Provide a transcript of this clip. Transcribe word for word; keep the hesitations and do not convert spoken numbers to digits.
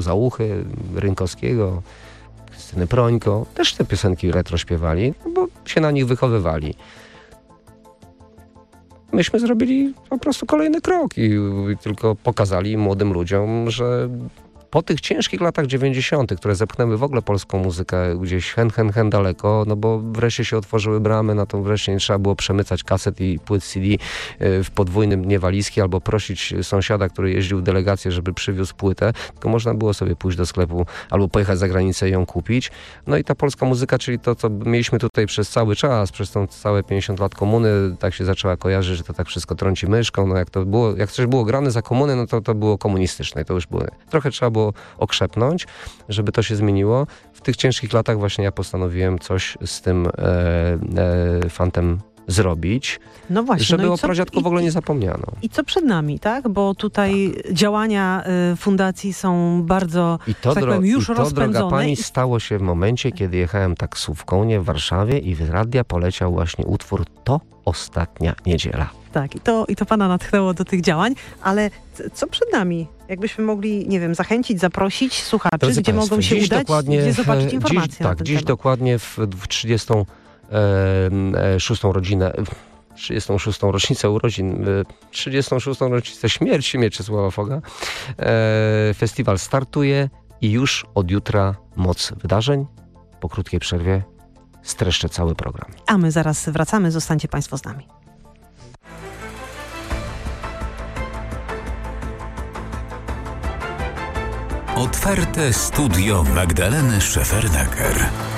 Załuchy, Rynkowskiego, Krystyny Prońko. Też te piosenki retro śpiewali, no bo się na nich wychowywali. Myśmy zrobili po prostu kolejny krok i, i tylko pokazali młodym ludziom, że po tych ciężkich latach dziewięćdziesiątych, które zepchnęły w ogóle polską muzykę gdzieś hen, hen, hen daleko, no bo wreszcie się otworzyły bramy, na to wreszcie nie trzeba było przemycać kaset i płyt C D w podwójnym dnie walizki albo prosić sąsiada, który jeździł w delegację, żeby przywiózł płytę, tylko można było sobie pójść do sklepu albo pojechać za granicę i ją kupić. No i ta polska muzyka, czyli to, co mieliśmy tutaj przez cały czas, przez tą całe pięćdziesiąt lat komuny, tak się zaczęła kojarzyć, że to tak wszystko trąci myszką, no jak to było, jak coś było grane za komuny, no to to było komunistyczne i to już było, trochę trzeba było okrzepnąć, żeby to się zmieniło. W tych ciężkich latach właśnie ja postanowiłem coś z tym e, e, fantem zrobić, no właśnie, żeby no o pradziadku w ogóle nie zapomniano. I co przed nami, tak? Bo tutaj tak. działania y, fundacji są bardzo, I to, tak dro- powiem, już i to rozpędzone. droga pani, I... stało się w momencie, kiedy jechałem taksówką, nie w Warszawie i z radia poleciał właśnie utwór To ostatnia niedziela. Tak, i to, i to pana natchnęło do tych działań, ale c- co przed nami? Jakbyśmy mogli, nie wiem, zachęcić, zaprosić słuchaczy, Drodzy gdzie Państwo, mogą się dziś udać, dokładnie, gdzie zobaczyć dziś, informacje tak, na ten dziś temat. dokładnie w, w trzydziestą szóstą rodzinę, trzydziestą szóstą rocznicę urodzin, trzydziestą szóstą rocznicę śmierci Mieczysława Foga. E, festiwal startuje i już od jutra moc wydarzeń. Po krótkiej przerwie streszczę cały program. A my zaraz wracamy, zostańcie Państwo z nami. Otwarte studio Magdaleny Szefernaker.